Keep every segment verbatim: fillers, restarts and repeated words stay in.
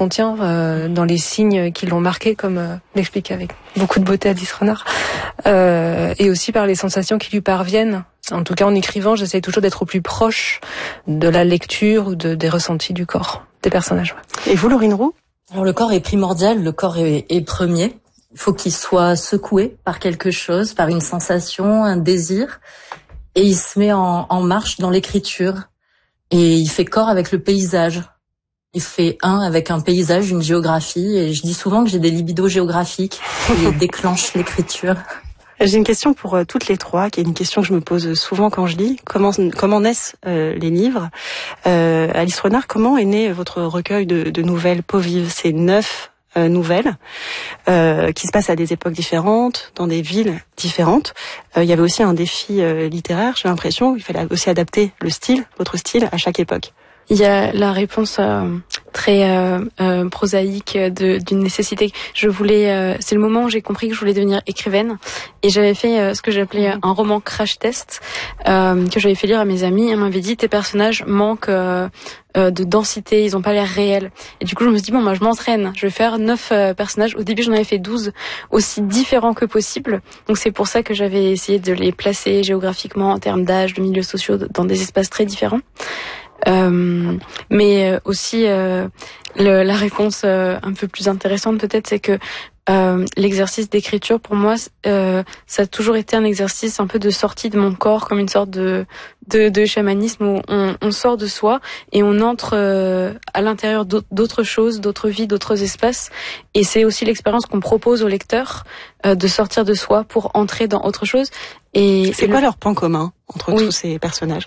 contient, euh, dans les signes qui l'ont marqué, comme euh, l'explique avec beaucoup de beauté Alice Renard, euh, et aussi par les sensations qui lui parviennent. En tout cas, en écrivant, j'essaie toujours d'être au plus proche de la lecture ou de, des ressentis du corps des personnages. Et vous, Laurine Roux? Alors le corps est primordial, le corps est, est premier. Il faut qu'il soit secoué par quelque chose, par une sensation, un désir, et il se met en, en marche dans l'écriture. Et il fait corps avec le paysage. Il fait un avec un paysage, une géographie, et je dis souvent que j'ai des libidos géographiques qui déclenchent l'écriture. J'ai une question pour euh, toutes les trois, qui est une question que je me pose souvent quand je lis. Comment comment naissent euh, les livres? euh, Alice Renard, comment est né votre recueil de, de nouvelles Peau vive? C'est neuf euh, nouvelles euh, qui se passent à des époques différentes, dans des villes différentes. Euh, il y avait aussi un défi euh, littéraire, j'ai l'impression. Il fallait aussi adapter le style, votre style, à chaque époque. Il y a la réponse euh, très euh, euh, prosaïque de, d'une nécessité. Je voulais, euh, c'est le moment où j'ai compris que je voulais devenir écrivaine, et j'avais fait euh, ce que j'appelais un roman crash test euh, que j'avais fait lire à mes amis. Et on m'avait dit tes personnages manquent euh, euh, de densité, ils ont pas l'air réels. Et du coup je me suis dit bon bah je m'entraîne, je vais faire neuf euh, personnages. Au début j'en avais fait douze, aussi différents que possible. Donc c'est pour ça que j'avais essayé de les placer géographiquement en termes d'âge, de milieux sociaux, dans des espaces très différents. Euh, mais aussi euh, le, la réponse euh, un peu plus intéressante peut-être, c'est que euh, l'exercice d'écriture pour moi euh, ça a toujours été un exercice un peu de sortie de mon corps, comme une sorte de de, de chamanisme où on, on sort de soi et on entre euh, à l'intérieur d'autres choses, d'autres vies, d'autres espaces. Et c'est aussi l'expérience qu'on propose au lecteur, euh, de sortir de soi pour entrer dans autre chose. Et c'est et quoi le... leur point commun entre oui. tous ces personnages?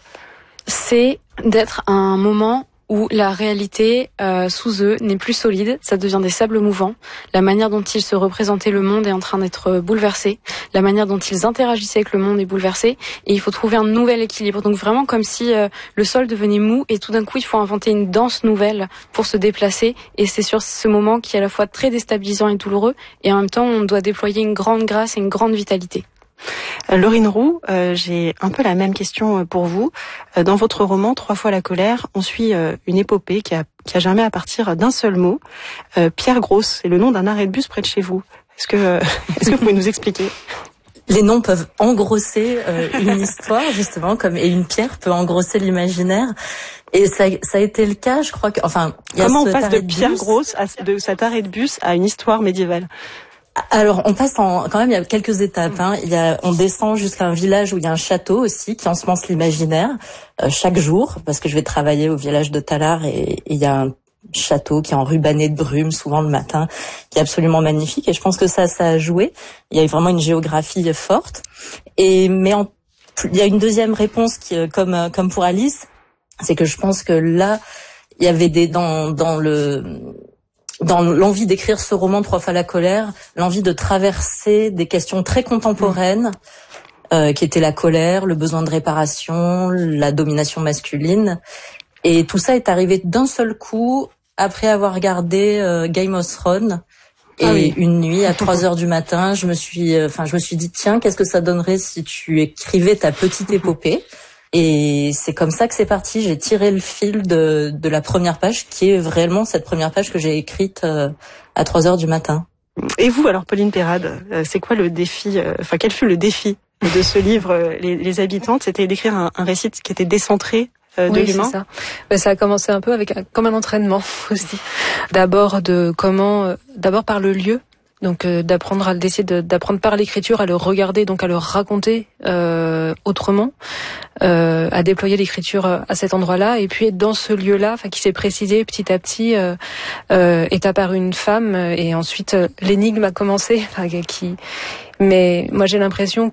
C'est d'être à un moment où la réalité euh, sous eux n'est plus solide, ça devient des sables mouvants. La manière dont ils se représentaient le monde est en train d'être bouleversée. La manière dont ils interagissaient avec le monde est bouleversée. Et il faut trouver un nouvel équilibre. Donc vraiment comme si euh, le sol devenait mou et tout d'un coup il faut inventer une danse nouvelle pour se déplacer. Et c'est sur ce moment qui est à la fois très déstabilisant et douloureux. Et en même temps on doit déployer une grande grâce et une grande vitalité. Euh, Laurine Roux, euh, j'ai un peu la même question pour vous. Euh, dans votre roman Trois fois la colère, on suit euh, une épopée qui a, qui a germé à partir d'un seul mot. Euh, Pierre Grosse, c'est le nom d'un arrêt de bus près de chez vous. Est-ce que, euh, est-ce que vous pouvez nous expliquer? Les noms peuvent engrosser euh, une histoire, justement, comme et une pierre peut engrosser l'imaginaire. Et ça, ça a été le cas, je crois que, enfin, il y a comment ce on passe de Pierre bus. Grosse à de cet arrêt de bus à une histoire médiévale? Alors, on passe en, quand même, il y a quelques étapes, hein. Il y a, on descend jusqu'à un village où il y a un château aussi, qui ensemence l'imaginaire, euh, chaque jour, parce que je vais travailler au village de Tallard et, et il y a un château qui est enrubanné de brume, souvent le matin, qui est absolument magnifique. Et je pense que ça, ça a joué. Il y a vraiment une géographie forte. Et, mais en, il y a une deuxième réponse qui, comme, comme pour Alice, c'est que je pense que là, il y avait des, dans, dans le, dans l'envie d'écrire ce roman Trois fois la colère, l'envie de traverser des questions très contemporaines, euh, qui étaient la colère, le besoin de réparation, la domination masculine. Et tout ça est arrivé d'un seul coup, après avoir regardé euh, Game of Thrones. Et ah oui. Une nuit, à trois heures du matin, je me suis, enfin, euh, je me suis dit, tiens, qu'est-ce que ça donnerait si tu écrivais ta petite épopée? Et c'est comme ça que c'est parti. J'ai tiré le fil de, de la première page, qui est vraiment cette première page que j'ai écrite euh, à trois heures du matin. Et vous, alors, Pauline Perrade, euh, c'est quoi le défi, euh, enfin, quel fut le défi de ce livre, euh, les, les Habitantes? C'était d'écrire un, un récit qui était décentré euh, de oui, l'humain. C'est ça. Ben, ça a commencé un peu avec un, comme un entraînement aussi. D'abord de comment, euh, d'abord par le lieu. Donc euh, d'apprendre à d'essayer de, d'apprendre par l'écriture à le regarder, donc à le raconter euh, autrement, euh, à déployer l'écriture à cet endroit-là, et puis dans ce lieu-là, enfin qui s'est précisé petit à petit, euh, euh, est apparue une femme, et ensuite euh, l'énigme a commencé, enfin, qui. Mais moi j'ai l'impression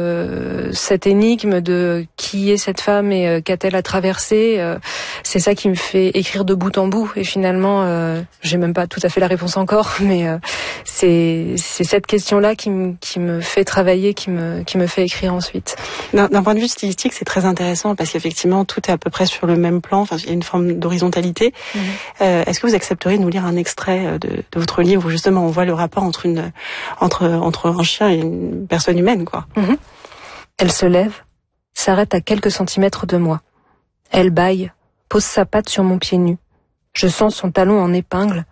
que cette énigme de qui est cette femme et euh, qu'a-t-elle à traverser, euh, c'est ça qui me fait écrire de bout en bout. Et finalement, euh, j'ai même pas tout à fait la réponse encore, mais euh, c'est c'est cette question-là qui me qui me fait travailler, qui me qui me fait écrire ensuite. D'un, d'un point de vue stylistique, c'est très intéressant parce qu'effectivement tout est à peu près sur le même plan. Enfin, il y a une forme d'horizontalité. Mmh. Euh, est-ce que vous accepteriez de nous lire un extrait de, de votre livre où justement on voit le rapport entre une entre entre un chien et une personne humaine, quoi. Mmh. Elle se lève, s'arrête à quelques centimètres de moi. Elle bâille, pose sa patte sur mon pied nu. Je sens son talon en épingle,